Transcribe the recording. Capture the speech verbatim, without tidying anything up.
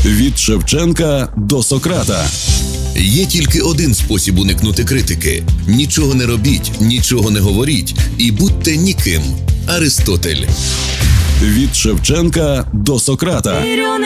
Від Шевченка до Сократа. Є тільки один спосіб уникнути критики. Нічого не робіть, нічого не говоріть і будьте ніким. Аристотель. Від Шевченка до Сократа.